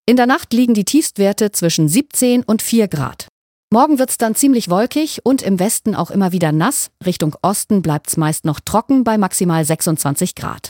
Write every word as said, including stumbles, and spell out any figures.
In der Nacht liegen die Tiefstwerte zwischen siebzehn und vier Grad. Morgen wird's dann ziemlich wolkig und im Westen auch immer wieder nass. Richtung Osten bleibt's meist noch trocken bei maximal sechsundzwanzig Grad.